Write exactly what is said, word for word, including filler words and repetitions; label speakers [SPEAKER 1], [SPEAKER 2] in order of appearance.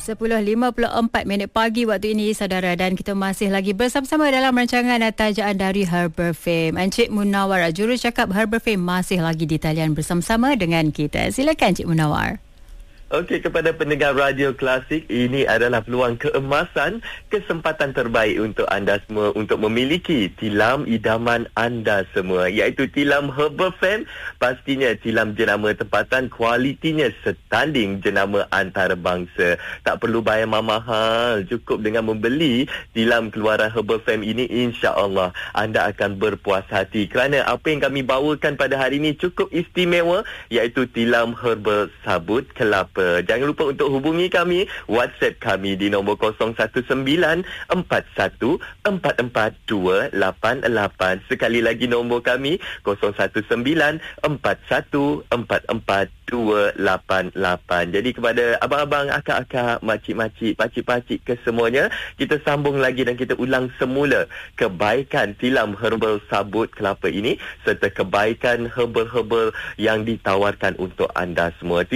[SPEAKER 1] sepuluh lima puluh empat minit pagi waktu ini, saudara, dan kita masih lagi bersama-sama dalam rancangan Tajaan dari Herbal Fame. Encik Munawar, jurucakap Herbal Fame, masih lagi di talian bersama-sama dengan kita. Silakan Encik Munawar.
[SPEAKER 2] Okey, kepada pendengar Radio Klasik, ini adalah peluang keemasan, kesempatan terbaik untuk anda semua untuk memiliki tilam idaman anda semua, iaitu tilam Herbal Fame. Pastinya tilam jenama tempatan, kualitinya setanding jenama antarabangsa. Tak perlu bayar mahal, cukup dengan membeli tilam keluaran Herbal Fame ini, insya-Allah anda akan berpuas hati, kerana apa yang kami bawakan pada hari ini cukup istimewa, iaitu tilam herbal sabut kelapa. Jangan lupa untuk hubungi kami, WhatsApp kami di nombor kosong satu sembilan empat satu empat empat dua lapan lapan. Sekali lagi nombor kami kosong satu sembilan empat satu empat empat dua lapan lapan. Jadi kepada abang-abang, akak-akak, makcik-makcik, pakcik-pakcik, kesemuanya, kita sambung lagi dan kita ulang semula kebaikan tilam herbal sabut kelapa ini serta kebaikan herbal-herbal yang ditawarkan untuk anda semua.